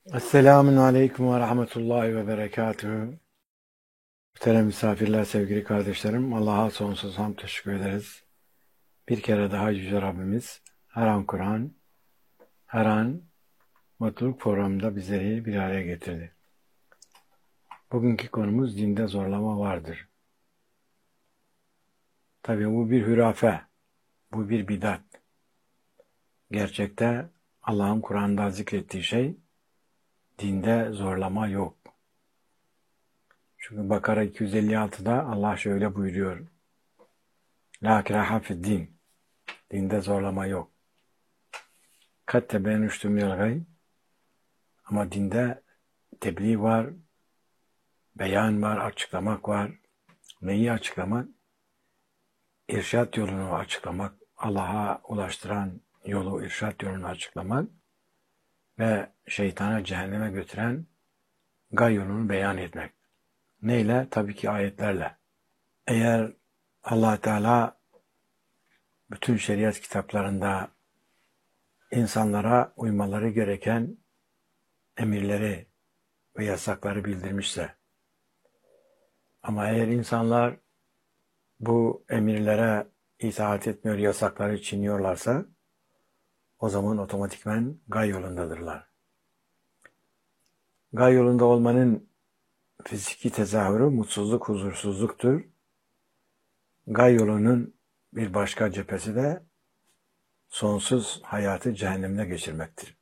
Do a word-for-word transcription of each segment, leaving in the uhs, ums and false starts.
Esselamun Aleyküm ve Rahmetullahi ve Berekatühü. Muhterem misafirler, sevgili kardeşlerim, Allah'a sonsuz hamd teşekkür ederiz. Bir kere daha Yüce Rabbimiz her an Kur'an, her an mutluluk programında bizleri bir araya getirdi. Bugünkü konumuz dinde zorlama vardır. Tabii bu bir hürafe, bu bir bidat. Gerçekte Allah'ın Kur'an'da zikrettiği şey, dinde zorlama yok. Çünkü Bakara iki yüz elli altıda Allah şöyle buyuruyor. La ikrahe fid din. Dinde zorlama yok. Kat tebenüştü minel gay. Ama dinde tebliğ var, beyan var, açıklamak var. Neyi açıklamak? İrşad yolunu açıklamak, Allah'a ulaştıran yolu, irşad yolunu açıklamak ve şeytana cehenneme götüren gay yolunu beyan etmek. Neyle? Tabii ki ayetlerle. Eğer Allah Teala bütün şeriat kitaplarında insanlara uymaları gereken emirleri ve yasakları bildirmişse, ama eğer insanlar bu emirlere itaat etmiyor, yasakları çiğniyorlarsa, o zaman otomatikmen gay yolundadırlar. Gay yolunda olmanın fiziki tezahürü mutsuzluk, huzursuzluktur. Gay yolunun bir başka cephesi de sonsuz hayatı cehennemde geçirmektir.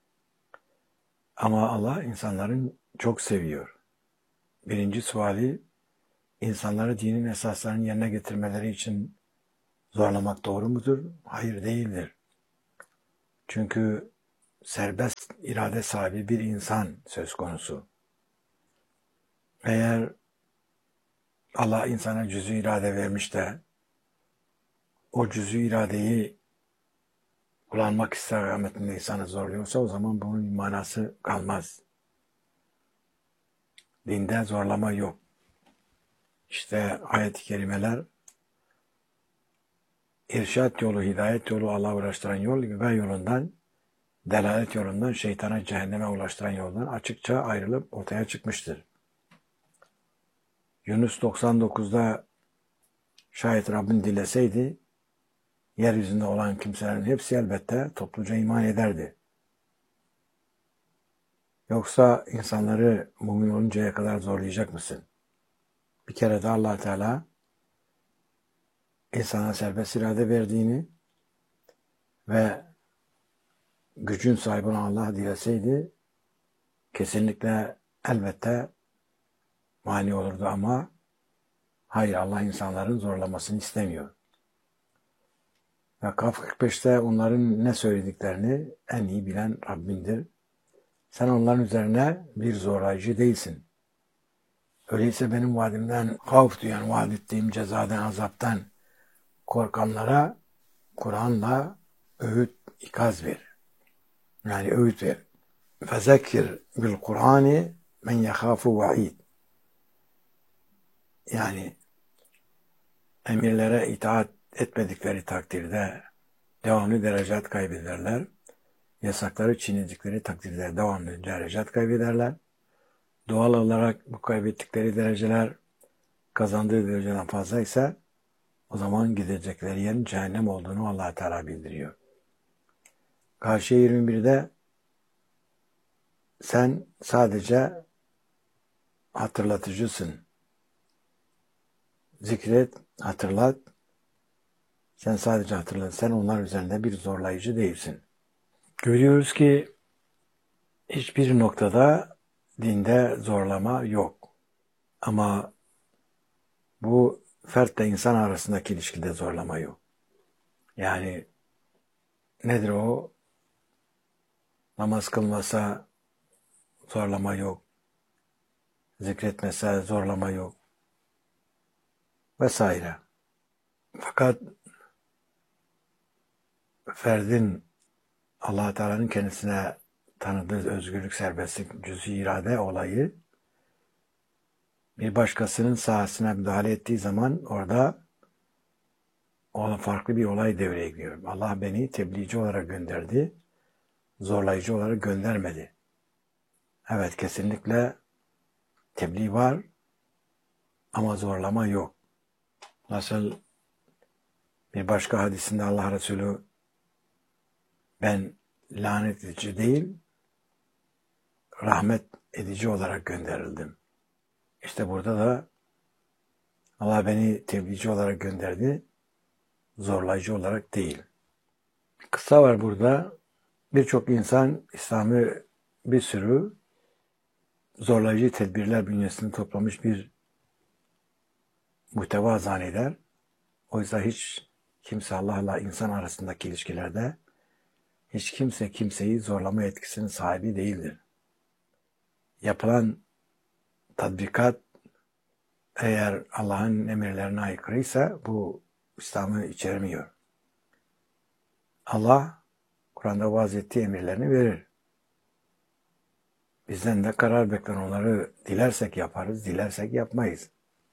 Ama Allah insanların çok seviyor. Birinci suali, insanları dinin esaslarını yerine getirmeleri için zorlamak doğru mudur? Hayır, değildir. Çünkü serbest irade sahibi bir insan söz konusu. Eğer Allah insana cüz'i irade vermiş de o cüz'i iradeyi kullanmak istikametinde insanı zorluyorsa, o zaman bunun manası kalmaz. Dinde zorlama yok. İşte ayet-i kerimeler irşad yolu, hidayet yolu, Allah'a ulaştıran yol, gay yolundan, delalet yolundan, şeytana, cehenneme ulaştıran yoldan açıkça ayrılıp ortaya çıkmıştır. Yunus doksan dokuzda şayet Rabbin dileseydi, yeryüzünde olan kimselerin hepsi elbette topluca iman ederdi. Yoksa insanları mümin oluncaya kadar zorlayacak mısın? Bir kere de Allah Teala insana serbest irade verdiğini ve gücün sahibi olan Allah dileseydi kesinlikle elbette mani olurdu, ama hayır, Allah insanların zorlamasını istemiyor. Ve Kaf kırk beşte onların ne söylediklerini en iyi bilen Rabbindir. Sen onların üzerine bir zorlayıcı değilsin. Öyleyse benim vaadimden havf duyan, vaat ettiğim cezadan, azaptan korkanlara Kur'an'la öğüt, ikaz ver. Yani öğüt ver. Fezekir bil Kur'ani men yekhafu va'id. Yani emirlere itaat etmedikleri takdirde devamlı derecat kaybederler. Yasakları çiğnedikleri takdirde devamlı derecat kaybederler. Doğal olarak bu kaybettikleri dereceler kazandığı dereceden fazla ise o zaman gidecekleri yerin cehennem olduğunu Allah Teala bildiriyor. Karşı yirmi birde sen sadece hatırlatıcısın. Zikret, hatırlat. Sen sadece hatırlat. Sen onlar üzerinde bir zorlayıcı değilsin. Görüyoruz ki hiçbir noktada dinde zorlama yok. Ama bu fertle insan arasındaki ilişkide zorlama yok. Yani nedir o? Namaz kılmasa zorlama yok. Zikretmese zorlama yok. Vesaire. Fakat ferdin Allah Teala'nın kendisine tanıdığı özgürlük, serbestlik, cüz-i irade olayı bir başkasının sahasına müdahale ettiği zaman orada ona farklı bir olay devreye giriyor. Allah beni tebliğci olarak gönderdi, zorlayıcı olarak göndermedi. Evet, kesinlikle tebliğ var ama zorlama yok. Nasıl bir başka hadisinde Allah Resulü ben lanet edici değil, rahmet edici olarak gönderildim. İşte burada da Allah beni tebliğci olarak gönderdi, zorlayıcı olarak değil. Kısa var burada. Birçok insan İslam'ı bir sürü zorlayıcı tedbirler bünyesinde toplamış bir muhteva zanneder. Oysa hiç kimse Allah'la insan arasındaki ilişkilerde hiç kimse kimseyi zorlama etkisinin sahibi değildir. Yapılan tatbikat eğer Allah'ın emirlerine aykırıysa bu İslam'ı içermiyor. Allah Kur'an'da vaaz ettiği emirlerini verir. Bizden de karar bekler. Onları dilersek yaparız, dilersek yapmayız.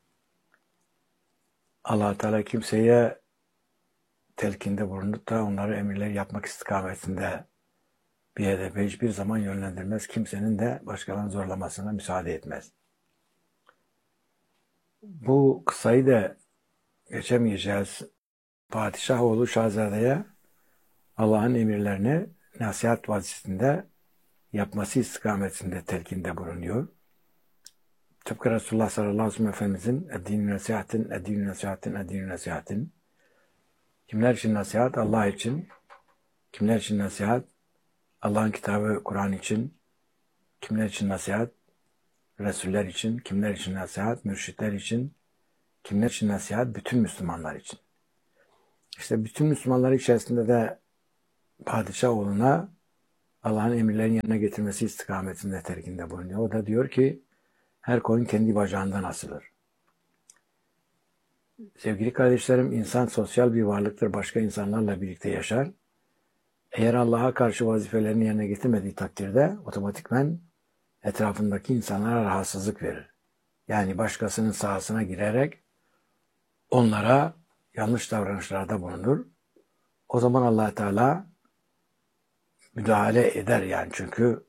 Allah Teala kimseye telkinde bulunup da onları emirleri yapmak istikametinde bir hedefe hiçbir zaman yönlendirmez. Kimsenin de başkalarının zorlamasına müsaade etmez. Bu kısayı da geçemeyeceğiz. Padişahoğlu Şahzade'ye Allah'ın emirlerini nasihat vazifesinde yapması istikametinde telkinde bulunuyor. Tıpkı Resulullah sallallahu aleyhi ve sellem Efendimizin eddin-i nasihatin, eddin-i nasihatin, eddin-i nasihatin. Kimler için nasihat? Allah için. Kimler için nasihat? Allah'ın kitabı Kur'an için. Kimler için nasihat? Resuller için. Kimler için nasihat? Mürşitler için. Kimler için nasihat? Bütün Müslümanlar için. İşte bütün Müslümanlar içerisinde de padişahoğluna Allah'ın emirlerini yerine getirmesi istikametinde terkinde bulunuyor. O da diyor ki her koyun kendi bacağından asılır. Sevgili kardeşlerim, insan sosyal bir varlıktır. Başka insanlarla birlikte yaşar. Eğer Allah'a karşı vazifelerini yerine getirmediği takdirde otomatikmen etrafındaki insanlara rahatsızlık verir. Yani başkasının sahasına girerek onlara yanlış davranışlarda bulunur. O zaman Allah Teala müdahale eder yani çünkü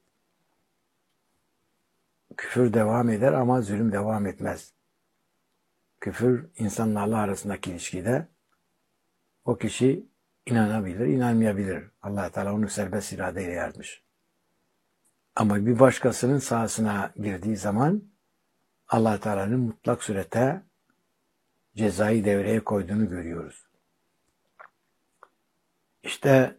küfür devam eder ama zulüm devam etmez. Küfür insanlarla arasındaki ilişkide o kişi inanabilir, inanmayabilir. Allah Teala onu serbest iradeyle yaratmış. Ama bir başkasının sahasına girdiği zaman Allah Teala'nın mutlak surete cezayı devreye koyduğunu görüyoruz. İşte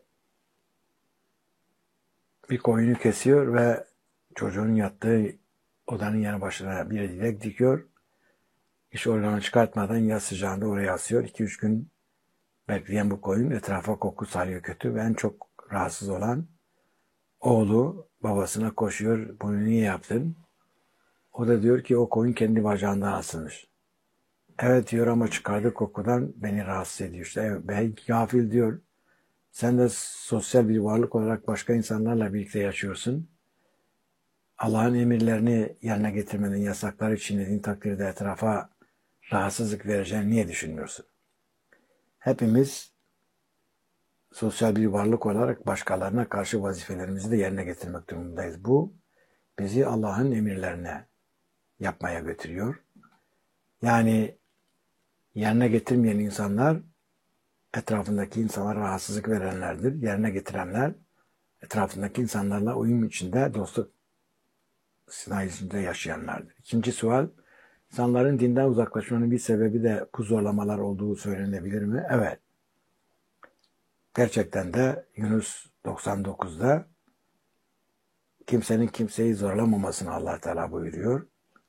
bir koyunu kesiyor ve çocuğun yattığı odanın yanı başına bir direk dikiyor. Hiç oradan çıkartmadan yaz sıcağında oraya asıyor. iki üç gün bekleyen bu koyun etrafa koku salıyor kötü ve en çok rahatsız olan oğlu babasına koşuyor. Bunu niye yaptın? O da diyor ki o koyun kendi bacağından asılmış. Evet diyor ama çıkardığı kokudan beni rahatsız ediyor. İşte evet, belki gafil diyor. Sen de sosyal bir varlık olarak başka insanlarla birlikte yaşıyorsun. Allah'ın emirlerini yerine getirmenin yasakları çiğnediğin takdirde etrafa rahatsızlık vereceğini niye düşünmüyorsun? Hepimiz sosyal bir varlık olarak başkalarına karşı vazifelerimizi de yerine getirmek durumundayız. Bu bizi Allah'ın emirlerine yapmaya götürüyor. Yani yerine getirmeyen insanlar etrafındaki insanlara rahatsızlık verenlerdir. Yerine getirenler etrafındaki insanlarla uyum içinde, dostluk sinayisinde yaşayanlardır. İkinci sual, insanların dinden uzaklaşmanın bir sebebi de bu zorlamalar olduğu söylenebilir mi? Evet. Gerçekten de Yunus doksan dokuzda kimsenin kimseyi zorlamamasını Allah Teala buyuruyor.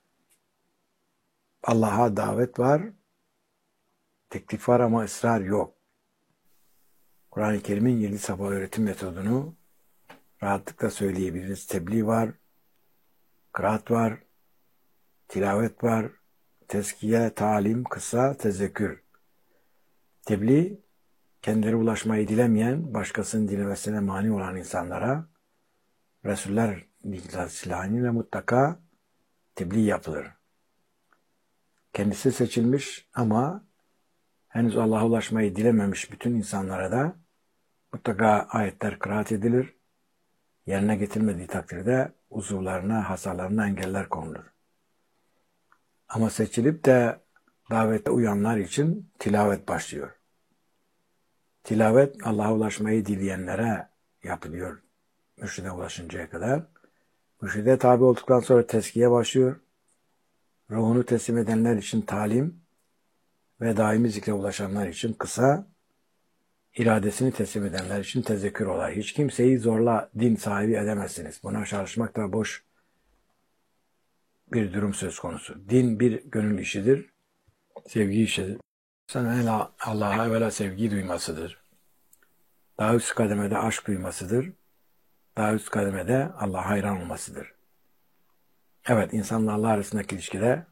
Allah'a davet var, teklif var ama ısrar yok. Kur'an-ı Kerim'in yedi sabah öğretim metodunu rahatlıkla söyleyebiliriz. Tebliğ var, kıraat var, tilavet var, tezkiye, talim, kısa, tezekkür. Tebliğ, kendileri ulaşmayı dilemeyen, başkasının dilemesine mani olan insanlara Resuller silahıyla mutlaka tebliğ yapılır. Kendisi seçilmiş ama henüz Allah'a ulaşmayı dilememiş bütün insanlara da mutlaka ayetler kıraat edilir. yerine getirmediği takdirde uzuvlarına, hasarlarına engeller konulur. Ama seçilip de davete uyanlar için tilavet başlıyor. Tilavet Allah'a ulaşmayı dileyenlere yapılıyor mürşide ulaşıncaya kadar. Mürşide tabi olduktan sonra tezkiye başlıyor. Ruhunu teslim edenler için talim ve daimi zikre ulaşanlar için kısa, iradesini teslim edenler için tezekkür olay. Hiç kimseyi zorla din sahibi edemezsiniz. Buna çalışmak da boş bir durum söz konusu. Din bir gönül işidir, sevgi işidir. İnsanın Allah'a evvela sevgi duymasıdır. Daha üst kademede aşk duymasıdır. Daha üst kademede Allah'a hayran olmasıdır. Evet, insanla Allah arasındaki ilişkide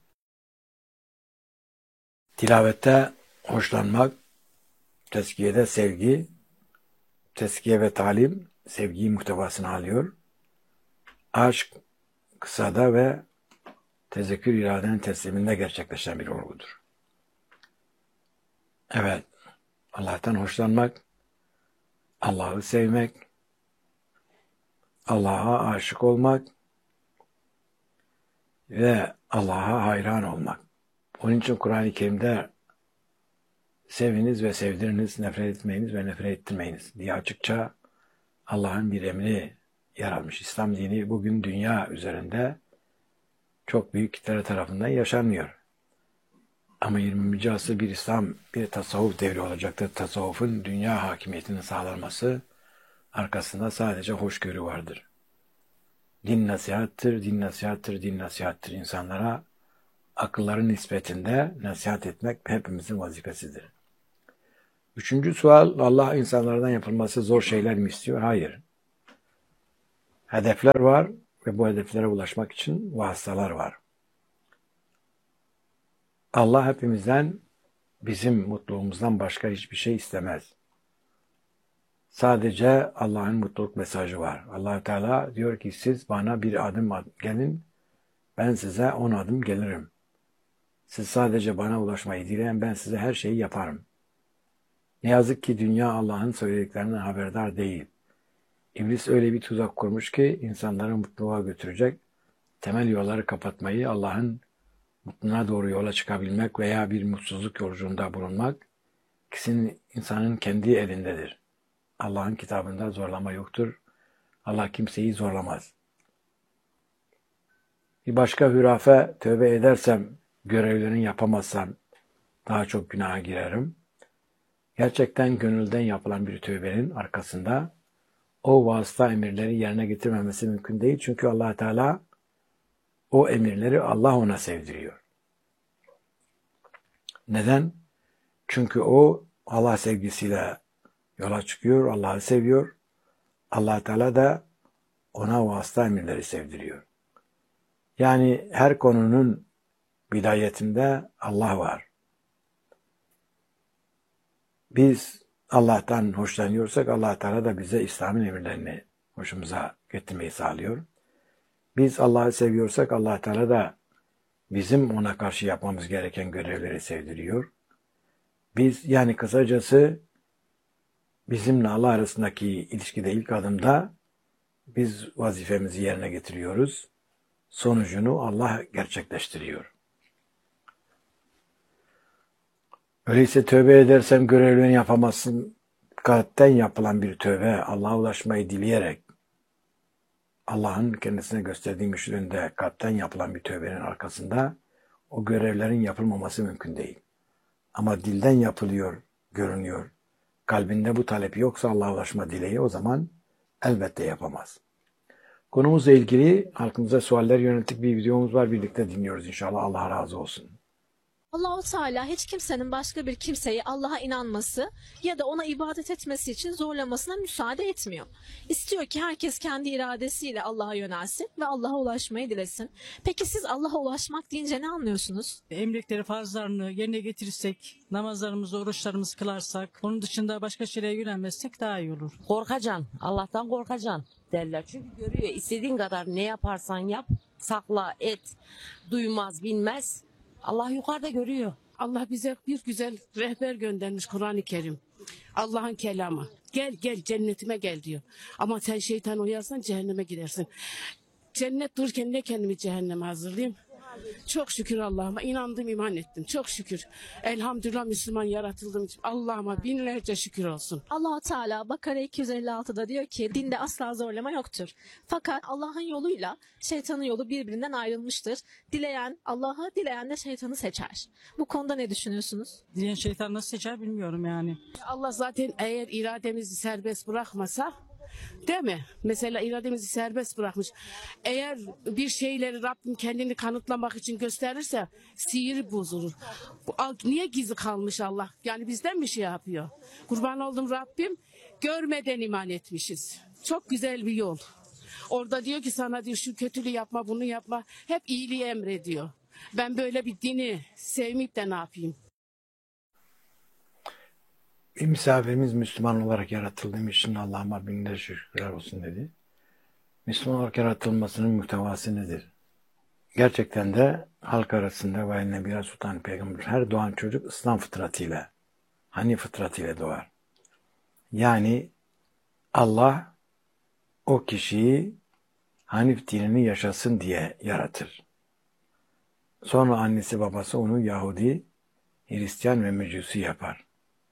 tilavette hoşlanmak, tezkiyede sevgi, tezkiye ve talim sevgiyi muhtevasını alıyor. Aşk kısada ve tezekkür iradenin tesliminde gerçekleşen bir olgudur. Evet, Allah'tan hoşlanmak, Allah'ı sevmek, Allah'a aşık olmak ve Allah'a hayran olmak. Onun için Kur'an-ı Kerim'de seviniz ve sevdiriniz, nefret etmeyiniz ve nefret ettirmeyiniz diye açıkça Allah'ın bir emri yer almış. İslam dini bugün dünya üzerinde çok büyük kitleler tarafından yaşanmıyor. Ama yirminci asır bir İslam, bir tasavvuf devri olacaktır. Tasavvufun dünya hakimiyetinin sağlanması arkasında sadece hoşgörü vardır. Din nasihattır, din nasihattır, din nasihattır. İnsanlara akılların nispetinde nasihat etmek hepimizin vazifesidir. Üçüncü sual, Allah insanlardan yapılması zor şeyler mi istiyor? Hayır. Hedefler var ve bu hedeflere ulaşmak için vasıtalar var. Allah hepimizden bizim mutluluğumuzdan başka hiçbir şey istemez. Sadece Allah'ın mutluluk mesajı var. Allah Teala diyor ki siz bana bir adım gelin, ben size on adım gelirim. Siz sadece bana ulaşmayı dileyen ben size her şeyi yaparım. Ne yazık ki dünya Allah'ın söylediklerinden haberdar değil. İblis öyle bir tuzak kurmuş ki insanları mutluluğa götürecek temel yolları kapatmayı, Allah'ın mutluluğa doğru yola çıkabilmek veya bir mutsuzluk yolculuğunda bulunmak kişinin, insanın kendi elindedir. Allah'ın kitabında zorlama yoktur. Allah kimseyi zorlamaz. Bir başka hürafe, tövbe edersem, görevlerini yapamazsam daha çok günaha girerim. Gerçekten gönülden yapılan bir tövbenin arkasında o vasıta emirleri yerine getirmemesi mümkün değil. Çünkü Allah Teala o emirleri Allah ona sevdiriyor. Neden? Çünkü o Allah sevgisiyle yola çıkıyor, Allah'ı seviyor. Allah Teala da ona vasıta emirleri sevdiriyor. Yani her konunun bidayetinde Allah var. Biz Allah'tan hoşlanıyorsak Allah Teala da bize İslam'ın emirlerini hoşumuza getirmeyi sağlıyor. Biz Allah'ı seviyorsak Allah Teala da bizim ona karşı yapmamız gereken görevleri sevdiriyor. Biz yani kısacası bizimle Allah arasındaki ilişkide ilk adımda biz vazifemizi yerine getiriyoruz. Sonucunu Allah gerçekleştiriyor. Öyleyse tövbe edersem görevlerini yapamazsın. Kalpten yapılan bir tövbe, Allah'a ulaşmayı dileyerek, Allah'ın kendisine gösterdiği müşüründe kalpten yapılan bir tövbenin arkasında o görevlerin yapılmaması mümkün değil. Ama dilden yapılıyor, görünüyor. Kalbinde bu talep yoksa Allah'a ulaşma dileği o zaman elbette yapamaz. Konumuzla ilgili halkımıza sualler yönelik bir videomuz var. Birlikte dinliyoruz inşallah. Allah razı olsun. Allah-u Teala hiç kimsenin başka bir kimseyi Allah'a inanması ya da ona ibadet etmesi için zorlamasına müsaade etmiyor. İstiyor ki herkes kendi iradesiyle Allah'a yönelsin ve Allah'a ulaşmayı dilesin. Peki siz Allah'a ulaşmak deyince ne anlıyorsunuz? Emretleri, farzlarını yerine getirirsek, namazlarımızı, oruçlarımızı kılarsak, onun dışında başka şeylere yönelmezsek daha iyi olur. Korkacaksın, Allah'tan korkacaksın derler. Çünkü görüyor, istediğin kadar ne yaparsan yap, sakla, et, duymaz, bilmez. Allah yukarıda görüyor. Allah bize bir güzel rehber göndermiş Kur'an-ı Kerim. Allah'ın kelamı. Gel gel cennetime gel diyor. Ama sen şeytan uyarsan cehenneme gidersin. Cennet dururken ne kendimi cehenneme hazırlayayım? Çok şükür Allah'ıma inandım, iman ettim. Çok şükür. Elhamdülillah Müslüman yaratıldığım için Allah'ıma binlerce şükür olsun. Allah Teala Bakara iki yüz elli altıda diyor ki dinde asla zorlama yoktur. Fakat Allah'ın yoluyla şeytanın yolu birbirinden ayrılmıştır. Dileyen Allah'ı, dileyen de şeytanı seçer. Bu konuda ne düşünüyorsunuz? Diyen şeytan nasıl seçer bilmiyorum yani. Allah zaten eğer irademizi serbest bırakmasa, değil mi? Mesela irademizi serbest bırakmış. Eğer bir şeyleri Rabbim kendini kanıtlamak için gösterirse sihir bozulur. Bu, al- niye gizli kalmış Allah? Yani bizden bir şey yapıyor. Kurban oldum Rabbim. Görmeden iman etmişiz. Çok güzel bir yol. Orada diyor ki sana diyor şu kötülüğü yapma, bunu yapma. Hep iyiliği emrediyor. Ben böyle bir dini sevmeyip de ne yapayım? Bir misafirimiz Müslüman olarak yaratıldığım için Allah'ıma binlerce şükürler olsun dedi. Müslüman olarak yaratılmasının muhtevası nedir? Gerçekten de halk arasında ve Nebi Sultan Peygamber her doğan çocuk İslam fıtratıyla, Hanif fıtratıyla doğar. Yani Allah o kişiyi Hanif dinini yaşasın diye yaratır. Sonra annesi babası onu Yahudi, Hristiyan ve Mecusi yapar.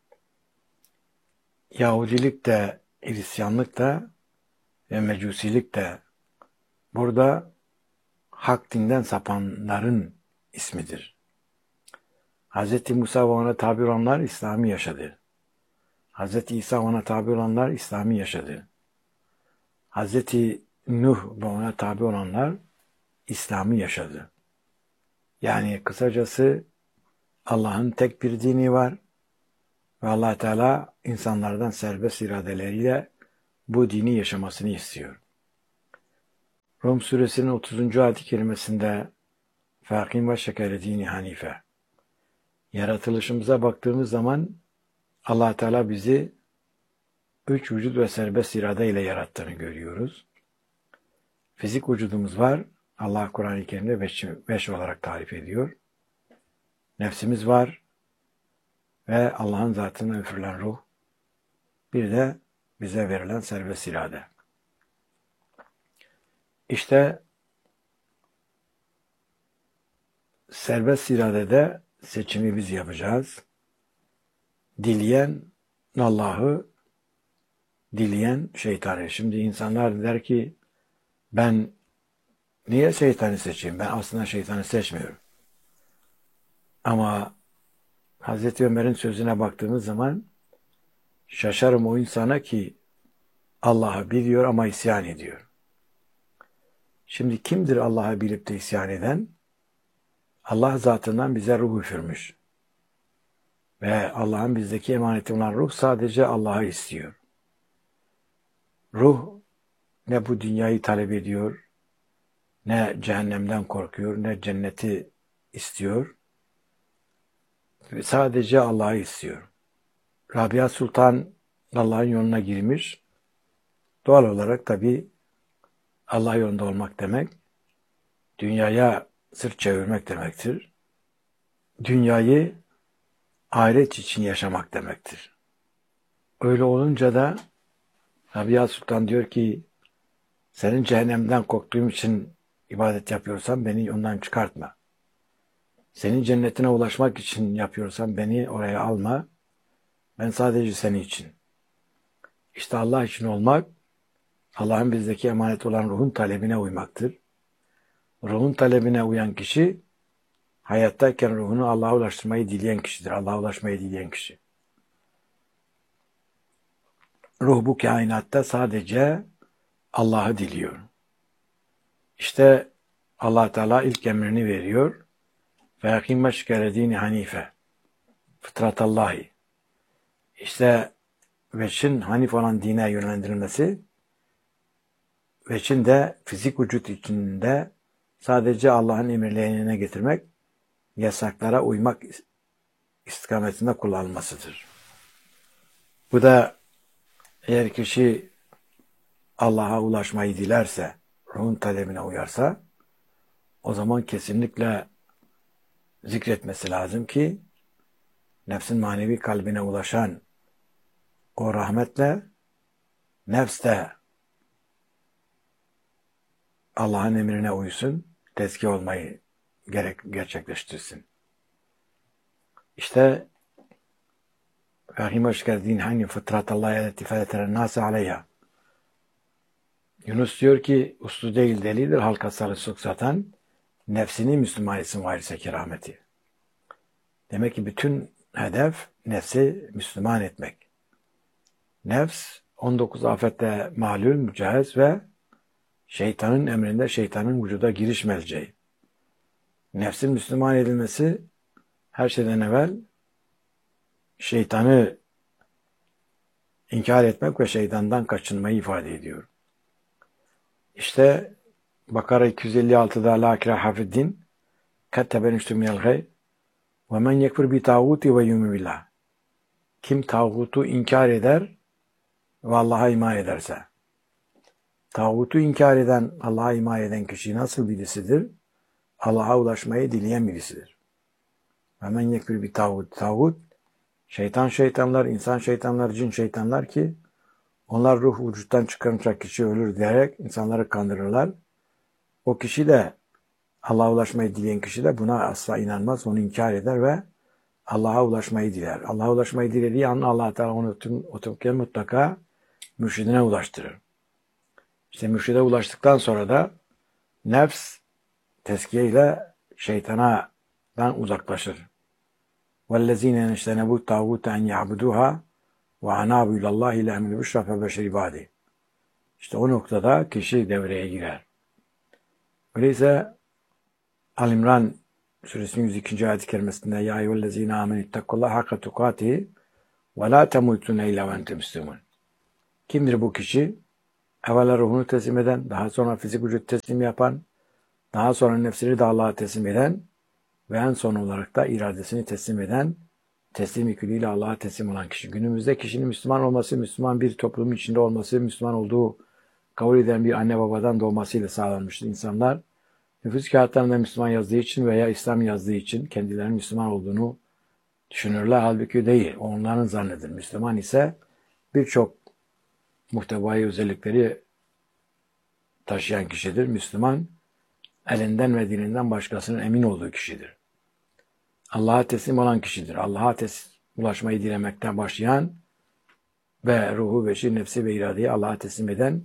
Yahudilik de, Hristiyanlık da ve Mecusilik de burada hak dinden sapanların ismidir. Hz. Musa ve ona tabi olanlar İslam'ı yaşadı. Hz. İsa ve ona tabi olanlar İslam'ı yaşadı. Hz. Nuh ve ona tabi olanlar İslam'ı yaşadı. Yani kısacası Allah'ın tek bir dini var ve Allah Teala insanlardan serbest iradeleriyle bu dini yaşamasını istiyor. Rum suresinin otuzuncu ayet-i kerimesinde Fakim ve şekere dini hanife. Yaratılışımıza baktığımız zaman Allah Teala bizi üç vücut ve serbest irade ile yarattığını görüyoruz. Fizik vücudumuz var. Allah Kur'an-ı Kerim'de beş, beş olarak tarif ediyor. Nefsimiz var ve Allah'ın zatına üfürülen ruh. Bir de bize verilen serbest irade. İşte serbest iradede seçimi biz yapacağız. Dileyen Allah'ı, dileyen şeytanı. Şimdi insanlar der ki ben niye şeytanı seçeyim? Ben aslında şeytanı seçmiyorum. Ama Hazreti Ömer'in sözüne baktığımız zaman şaşarım o insana ki Allah'ı biliyor ama isyan ediyor. Şimdi kimdir Allah'ı bilip de isyan eden? Allah zatından bize ruh üfürmüş. Ve Allah'ın bizdeki emaneti olan ruh sadece Allah'ı istiyor. Ruh ne bu dünyayı talep ediyor, ne cehennemden korkuyor, ne cenneti istiyor. Sadece Allah'ı istiyor. Rabia Sultan Allah'ın yoluna girmiş. Doğal olarak tabii Allah yolunda olmak demek, dünyaya sırt çevirmek demektir. Dünyayı ahiret için yaşamak demektir. Öyle olunca da Rabia Sultan diyor ki, senin cehennemden korktuğum için ibadet yapıyorsan beni ondan çıkartma. Senin cennetine ulaşmak için yapıyorsan beni oraya alma. Ben sadece senin için. İşte Allah için olmak, Allah'ın bizdeki emanet olan ruhun talebine uymaktır. Ruhun talebine uyan kişi, hayattayken ruhunu Allah'a ulaştırmayı dileyen kişidir. Allah'a ulaşmayı dileyen kişi. Ruh bu kainatta sadece Allah'ı diliyor. İşte Allah Teala ilk emrini veriyor. فَاَقِمَّ شِكَرَ دِينِ hanife. Fıtratallahi. İşte veçin hanif olan dine yönlendirilmesi, veçin de fizik vücut içinde sadece Allah'ın emirlerine getirmek, yasaklara uymak istikametinde kullanılmasıdır. Bu da eğer kişi Allah'a ulaşmayı dilerse, ruhun talebine uyarsa, o zaman kesinlikle zikretmesi lazım ki nefsin manevi kalbine ulaşan o rahmetle nefs de Allah'ın emrine uysun, tezkiye olmayı gerek, gerçekleştirsin. İşte Rahim hoş geldin hani fıtratallahi elleti feleteren nâse aleyha. Yunus diyor ki uslu değil delidir halka sarısık satan nefsini Müslüman etsin varise kerameti. Demek ki bütün hedef nefsi Müslüman etmek. Nefs on dokuz afette malul, mücehez ve şeytanın emrinde şeytanın vücuda giriş melceği. Nefsin Müslüman edilmesi her şeyden evvel şeytanı inkar etmek ve şeytandan kaçınmayı ifade ediyor. İşte Bakara iki yüz elli altıda la ikraha fi'd-din kad tebenüştü minel gay ve men yekfur bi tağuti ve yu'min billah. Kim tağutu inkar eder ve Allah'a iman ederse. Tağutu inkar eden, Allah'a iman eden kişi nasıl birisidir? Allah'a ulaşmayı dileyen birisidir. Ve men yekfur bi tağut. Tağut şeytan şeytanlar, insan şeytanlar, cin şeytanlar ki onlar ruh vücuttan çıkarınca kişi ölür diyerek insanları kandırırlar. O kişi de Allah'a ulaşmayı dileyen kişi de buna asla inanmaz, onu inkar eder ve Allah'a ulaşmayı diler. Allah'a ulaşmayı dilediği an Allah Teala onu otomatikman mutlaka mürşidine ulaştırır. İşte mürşide ulaştıktan sonra da nefs tezkiye ile şeytanadan uzaklaşır. وَالَّذ۪ينَ نَشْتَنَبُوا التَّاغُوتَ اَنْ يَعْبُدُوهَا وَعَنَابُوا اِلَى اللّٰهِ لَهْمِ الْبُشْرَ فَبَشَرِ بَعْدِ. İşte o noktada kişi devreye girer. Öyleyse Al-İmran Suresinin yüz ikinci ayet-i kerimesinde Ya eyyühellezine amenü ittakullaha hakka tukatihi ve la temutunne illa ve ente müslümun. Kimdir bu kişi? Evvela ruhunu teslim eden, daha sonra fizik vücut teslim yapan, daha sonra nefsini de Allah'a teslim eden ve en son olarak da iradesini teslim eden, teslim yüküyle Allah'a teslim olan kişi. Günümüzde kişinin Müslüman olması, Müslüman bir toplumun içinde olması, Müslüman olduğu kabul eden bir anne babadan doğmasıyla sağlanmıştır. İnsanlar nüfus kağıtlarında Müslüman yazdığı için veya İslam yazdığı için kendilerinin Müslüman olduğunu düşünürler. Halbuki değil. Onların zannedilir. Müslüman ise birçok muhtevai özellikleri taşıyan kişidir. Müslüman elinden ve dilinden başkasının emin olduğu kişidir. Allah'a teslim olan kişidir. Allah'a teslim ulaşmayı dilemekten başlayan ve ruhu, beşi, nefsi ve iradeyi Allah'a teslim eden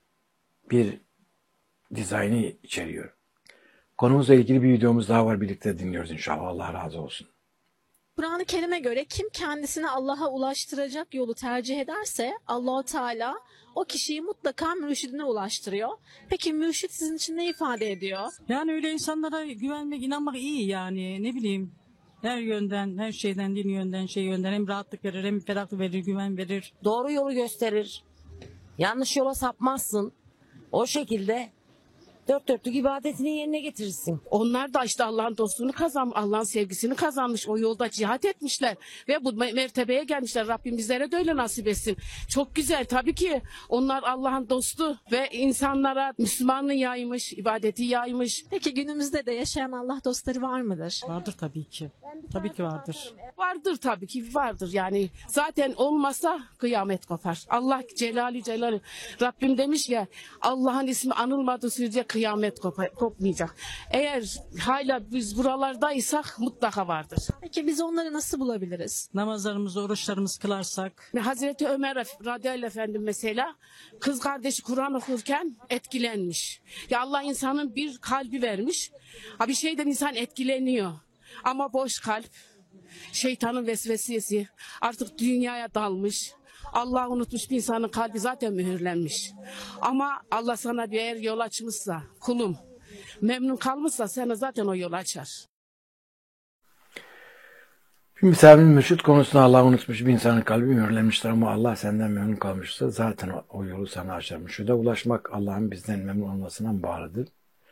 bir dizaynı içeriyor. Konumuzla ilgili bir videomuz daha var. Birlikte dinliyoruz inşallah. Allah razı olsun. Kur'an-ı Kerim'e göre kim kendisini Allah'a ulaştıracak yolu tercih ederse Allah-u Teala o kişiyi mutlaka mürşidine ulaştırıyor. Peki mürşid sizin için ne ifade ediyor? Yani öyle insanlara güvenmek, inanmak iyi yani. Ne bileyim, her yönden, her şeyden, din yönden, şey yönden hem rahatlık verir, hem ferahlık verir, güven verir. Doğru yolu gösterir. Yanlış yola sapmazsın. O şekilde dört dörtlük ibadetini yerine getirirsin. Onlar da işte Allah'ın dostluğunu kazanmış, Allah'ın sevgisini kazanmış. O yolda cihat etmişler ve bu mertebeye gelmişler. Rabbim bizlere de öyle nasip etsin. Çok güzel tabii ki onlar Allah'ın dostu ve insanlara Müslümanlığı yaymış, ibadeti yaymış. Peki günümüzde de yaşayan Allah dostları var mıdır? Vardır tabii ki. Tabii ki vardır. Vardır tabii ki vardır yani. Zaten olmasa kıyamet kopar. Allah Celali Celali. Rabbim demiş ya Allah'ın ismi anılmadığı sürece kıyamet kopar, kopmayacak. Eğer hala biz buralardaysak mutlaka vardır. Peki biz onları nasıl bulabiliriz? Namazlarımızı, oruçlarımızı kılarsak. Hazreti Ömer radıyallahu efendim mesela kız kardeşi Kur'an okurken etkilenmiş. Ya Allah insanın bir kalbi vermiş. Ha bir şeyden insan etkileniyor. Ama boş kalp, şeytanın vesvesesi, artık dünyaya dalmış. Allah'ı unutmuş bir insanın kalbi zaten mühürlenmiş. Ama Allah sana bir eğer yol açmışsa, kulum, memnun kalmışsa sana zaten o yol açar. Bir misafirin mürşit konusunda Allah'ı unutmuş bir insanın kalbi mühürlenmiştir ama Allah senden memnun kalmışsa zaten o, o yolu sana açar. Mürşide ulaşmak Allah'ın bizden memnun olmasından bağlıdır.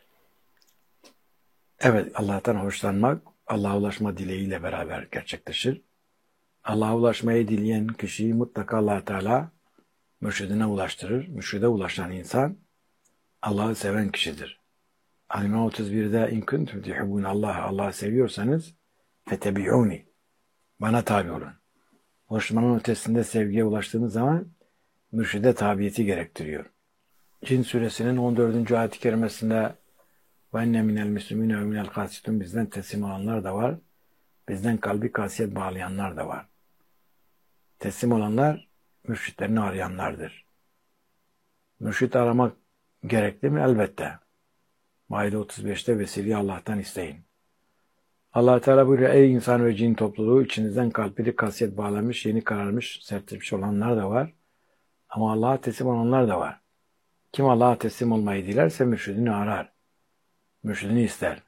Evet, Allah'tan hoşlanmak, Allah'a ulaşma dileğiyle beraber gerçekleşir. Allah'a ulaşmayı dileyen kişiyi mutlaka Allah Teala mürşidine ulaştırır. Mürşide ulaşan insan Allah'ı seven kişidir. Al-İmran otuz birde in kuntum tuhibbun Allah Allah'ı seviyorsanız fetebi'uni bana tabi olun. Hoşmanın ötesinde sevgiye ulaştığımız zaman mürşide tabiyeti gerektiriyor. Cin suresinin on dördüncü ayet-i kerimesinde ve inne minel müslümine ve minel kasitun bizden teslim olanlar da var. Bizden kalbi kasiyet bağlayanlar da var. Teslim olanlar mürşitlerini arayanlardır. Mürşit aramak gerekli mi? Elbette. Maide otuz beşte vesileyi Allah'tan isteyin. Allah Teala buyuruyor, ey insan ve cin topluluğu, içinizden kalpleri kasiyet bağlamış, yeni kararmış, sertleşmiş olanlar da var. Ama Allah'a teslim olanlar da var. Kim Allah'a teslim olmayı dilerse mürşidini arar. Mürşidini ister.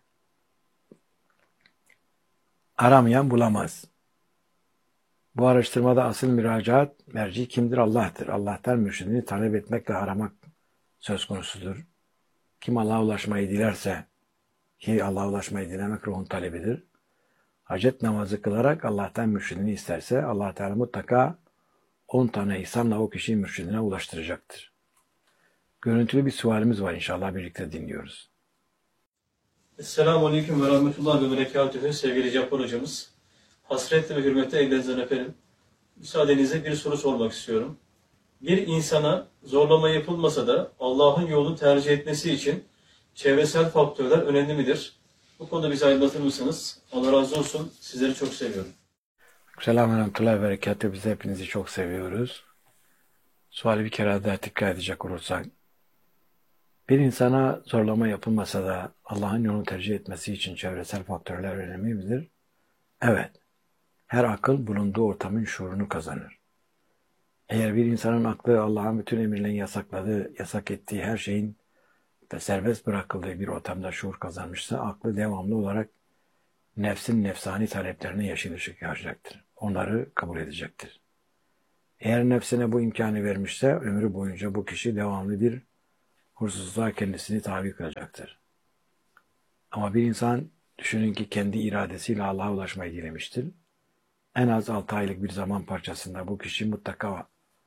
Aramayan bulamaz. Bu araştırmada asıl müracaat, merci kimdir? Allah'tır. Allah'tan mürşidini talep etmek ve aramak söz konusudur. Kim Allah'a ulaşmayı dilerse, ki Allah'a ulaşmayı dilemek ruhun talebidir. Hacet namazı kılarak Allah'tan mürşidini isterse, Allah Teala mutlaka on tane ihsanla o kişiyi mürşidine ulaştıracaktır. Görüntülü bir sualimiz var, inşallah birlikte dinliyoruz. Esselamu Aleyküm ve Rahmetullahi ve Berekatühü sevgili Cabbar hocamız. Hasretle ve hürmetle ellerinizden öperim. Müsaadenizle bir soru sormak istiyorum. Bir insana zorlama yapılmasa da Allah'ın yolunu tercih etmesi için çevresel faktörler önemli midir? Bu konuda bize aydınlatır mısınız? Allah razı olsun. Sizleri çok seviyorum. Selamun Aleyküm ve Berekatühü. Biz hepinizi çok seviyoruz. Suali bir kere daha tekrar edecek olursak. Bir insana zorlama yapılmasa da Allah'ın yolunu tercih etmesi için çevresel faktörler önemli midir? Evet. Her akıl bulunduğu ortamın şuurunu kazanır. Eğer bir insanın aklı Allah'ın bütün emirlerini yasakladığı, yasak ettiği her şeyin ve serbest bırakıldığı bir ortamda şuur kazanmışsa, aklı devamlı olarak nefsin nefsani taleplerine yeşil ışık yaracaktır. Onları kabul edecektir. Eğer nefsine bu imkanı vermişse, ömrü boyunca bu kişi devamlı bir huzursuzluğa kendisini tabi kılacaktır. Ama bir insan, düşünün ki kendi iradesiyle Allah'a ulaşmayı dilemiştir. En az altı aylık bir zaman parçasında bu kişi mutlaka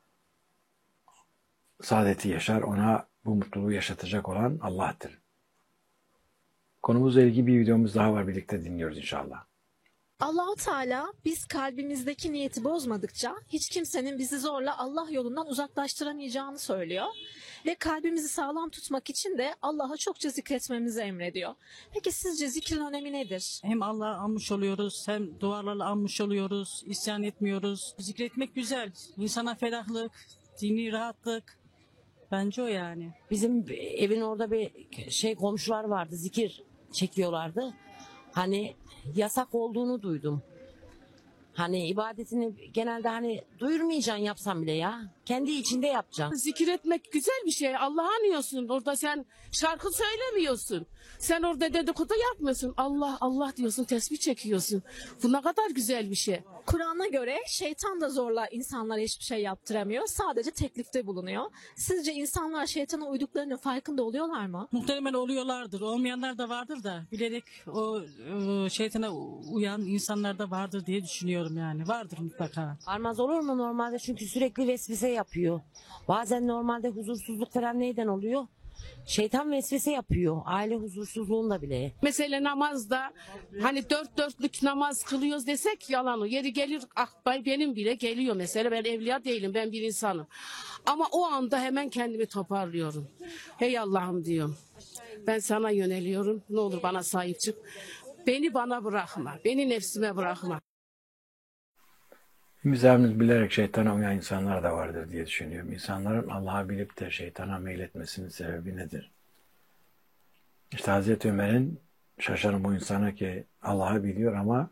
saadeti yaşar, ona bu mutluluğu yaşatacak olan Allah'tır. Konumuzla ilgili bir videomuz daha var, birlikte dinliyoruz inşallah. Allah-u Teala biz kalbimizdeki niyeti bozmadıkça hiç kimsenin bizi zorla Allah yolundan uzaklaştıramayacağını söylüyor. Ve kalbimizi sağlam tutmak için de Allah'a çokça zikretmemizi emrediyor. Peki sizce zikrin önemi nedir? Hem Allah'ı anmış oluyoruz, hem dualarla anmış oluyoruz, isyan etmiyoruz. Zikretmek güzel, insana ferahlık, dini rahatlık. Bence o yani. Bizim evin orada bir şey komşular vardı, zikir çekiyorlardı. Hani yasak olduğunu duydum. Hani ibadetini genelde hani duyurmayacaksın yapsan bile ya. Kendi içinde yapacaksın. Zikir etmek güzel bir şey. Allah'ı anıyorsun. Orada sen şarkı söylemiyorsun. Sen orada dedikodu yapmıyorsun. Allah Allah diyorsun, tesbih çekiyorsun. Bu ne kadar güzel bir şey. Kur'an'a göre şeytan da zorla insanlara hiçbir şey yaptıramıyor. Sadece teklifte bulunuyor. Sizce insanlar şeytana uyduklarının farkında oluyorlar mı? Muhtemelen oluyorlardır, olmayanlar da vardır da bilerek o e, şeytana uyan insanlar da vardır diye düşünüyorum yani. Vardır mutlaka. Varmaz olur mu normalde, çünkü sürekli vesvese yapıyor. Bazen normalde huzursuzluk falan neyden oluyor? Şeytan vesvese yapıyor. Aile huzursuzluğunda bile. Mesela namazda hani dört dörtlük namaz kılıyoruz desek yalan o. Yeri gelir akbay benim bile geliyor mesela. Ben evliya değilim, ben bir insanım. Ama o anda hemen kendimi toparlıyorum. Hey Allah'ım diyorum. Ben sana yöneliyorum. Ne olur bana sahip çık. Beni bana bırakma. Beni nefsime bırakma. Bizlerimiz bilerek şeytana uyan insanlar da vardır diye düşünüyorum. İnsanların Allah'ı bilip de şeytana meyletmesinin sebebi nedir? İşte Hazreti Ömer'in, şaşarım bu insana ki Allah'ı biliyor ama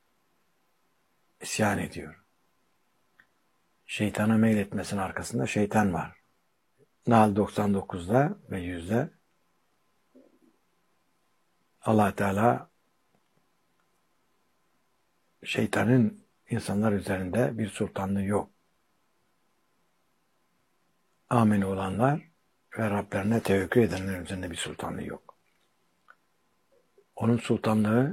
isyan ediyor. Şeytana meyletmesinin arkasında şeytan var. Nahl doksan dokuzda ve yüzde Allah Teala şeytanın insanlar üzerinde bir sultanlığı yok. Amin olanlar ve Rablerine tevekkül edenler üzerinde bir sultanlığı yok. Onun sultanlığı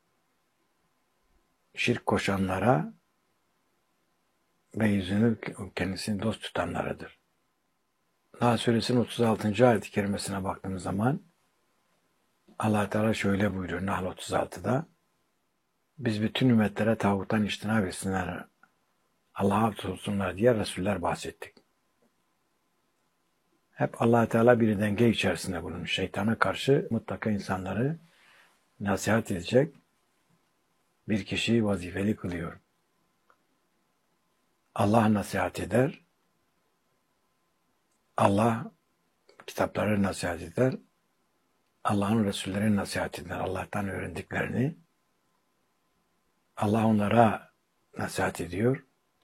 şirk koşanlara ve yüzünü kendisini dost tutanlaradır. Nahl Suresinin otuz altıncı ayet-i kerimesine baktığımız zaman Allah Teala şöyle buyuruyor Nahl otuz altıda: biz bütün ümmetlere tağuttan içtinab etsinler Allah'a tutsunlar diye Resuller bahsettik. Hep Allah Teala bir denge içerisinde bulunmuş. Şeytana karşı mutlaka insanları nasihat edecek bir kişiyi vazifeli kılıyor. Allah nasihat eder. Allah kitapları nasihat eder. Allah'ın Resulleri nasihat eder. Allah'tan öğrendiklerini Allah onlara nasihat ediyor.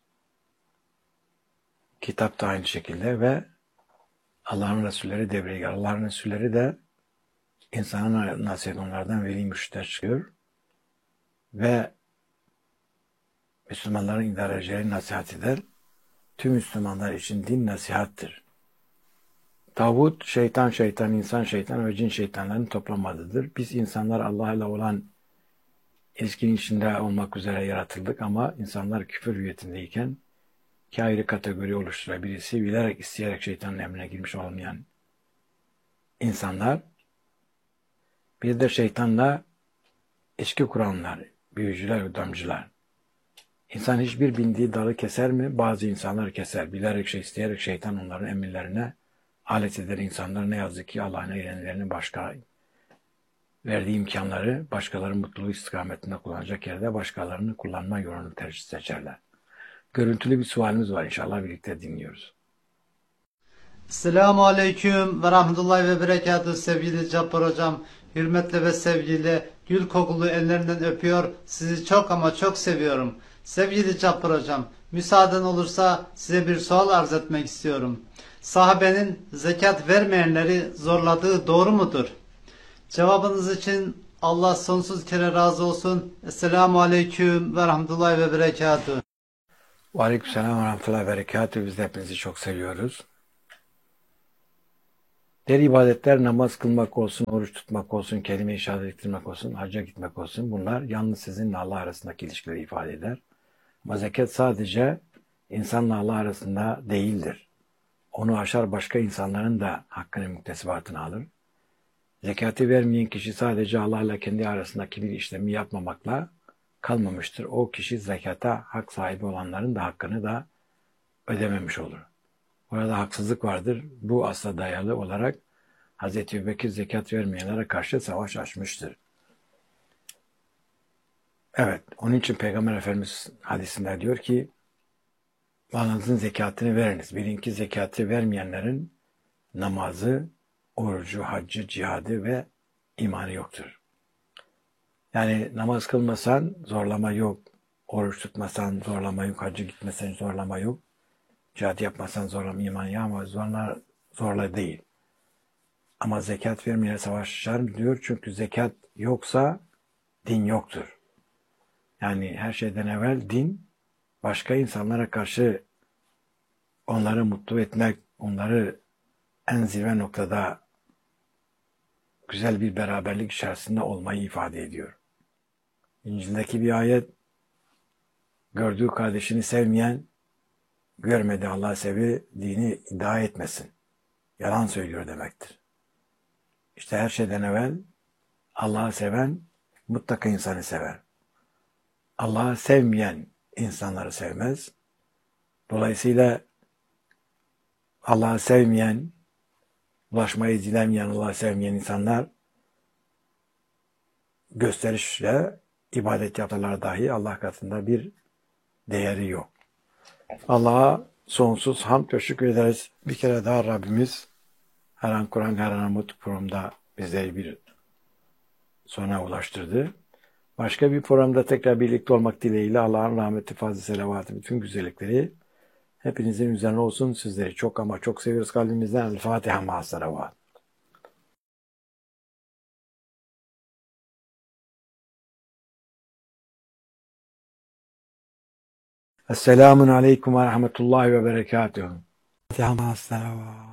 Kitap da aynı şekilde ve Allah'ın Resulleri devreye geliyor. Allah'ın Resulleri de insanın nasihat onlardan veli müşter çıkıyor. Ve Müslümanların idarecileri nasihat eder. Tüm Müslümanlar için din nasihattır. Tağut, şeytan şeytan, insan şeytan ve cin şeytanların toplamadıdır. Biz insanlar Allah ile olan ilişkinin içinde olmak üzere yaratıldık ama insanlar küfür hüviyetindeyken iki ayrı kategori oluşturan birisi bilerek isteyerek şeytanın emrine girmiş olmayan insanlar, bir de şeytanla ilişki kuranlar, büyücüler ve damcılar. İnsan hiçbir bindiği dalı keser mi? Bazı insanlar keser. Bilerek şey isteyerek şeytan onların emirlerine alet eder. İnsanlar ne yazık ki Allah'ın eğlencelerinin başka verdiği imkanları başkalarının mutluluğu istikametinde kullanacak yerde başkalarını kullanma yolunu tercih seçerler. Görüntülü bir sualimiz var, inşallah birlikte dinliyoruz. Selamun Aleyküm ve Rahmetullahi ve Berekatuhu sevgili Cabbar Hocam. Hürmetle ve sevgiyle gül kokulu ellerinden öpüyor. Sizi çok ama çok seviyorum. Sevgili Cabbar Hocam, müsaaden olursa size bir sual arz etmek istiyorum. Sahabenin zekat vermeyenleri zorladığı doğru mudur? Cevabınız için Allah sonsuz kere razı olsun. Esselamu Aleyküm ve Rahmetullahi ve Berekatuhu. Ve Aleykümselam ve Rahmetullahi ve Berekatuhu. Biz de hepinizi çok seviyoruz. Diğer ibadetler, namaz kılmak olsun, oruç tutmak olsun, kelime-i şehadet ettirmek olsun, hacca gitmek olsun, bunlar yalnız sizinle Allah arasındaki ilişkileri ifade eder. Ama zekat sadece insanla Allah arasında değildir. Onu aşar, başka insanların da hakkını, muktesebatını alır. Zekatı vermeyen kişi sadece Allah'la kendi arasındaki bir işlemi yapmamakla kalmamıştır. O kişi zekata hak sahibi olanların da hakkını da ödememiş olur. Burada haksızlık vardır. Bu asla dayalı olarak Hazreti Ebubekir zekat vermeyenlere karşı savaş açmıştır. Evet, onun için Peygamber Efendimiz hadisinde diyor ki, malınızın zekatını veriniz. Bilin ki zekatı vermeyenlerin namazı, orucu, haccı, cihadı ve imanı yoktur. Yani namaz kılmasan zorlama yok, oruç tutmasan zorlama yok, hacı gitmesen zorlama yok, cihad yapmasan zorlama, iman ya ama zorla, zorla değil. Ama zekat vermeyene savaşlar mı diyor? Çünkü zekat yoksa din yoktur. Yani her şeyden evvel din, başka insanlara karşı onları mutlu etmek, onları en zirve noktada güzel bir beraberlik içerisinde olmayı ifade ediyor. İncil'deki bir ayet, gördüğü kardeşini sevmeyen, görmedi Allah'ı sevi, dini iddia etmesin. Yalan söylüyor demektir. İşte her şeyden evvel Allah'ı seven mutlaka insanı sever. Allah'ı sevmeyen insanları sevmez. Dolayısıyla Allah'ı sevmeyen, ulaşmayı dilemeyen, Allah'ı sevmeyen insanlar gösterişle ibadet yaptılar dahi Allah katında bir değeri yok. Allah'a sonsuz hamd ve şükür ederiz. Bir kere daha Rabbimiz her an Kur'an, her an Umut programda bizleri bir sona ulaştırdı. Başka bir programda tekrar birlikte olmak dileğiyle Allah'ın rahmeti, fazla selavatı, bütün güzellikleri hepinizin üzerine olsun. Sizleri çok ama çok seviyoruz kalbimizden. El Fatiha ma'as salavat. Esselamun aleyküm ve rahmetullahi ve berekatuhu. Fatiha ma'as salavat.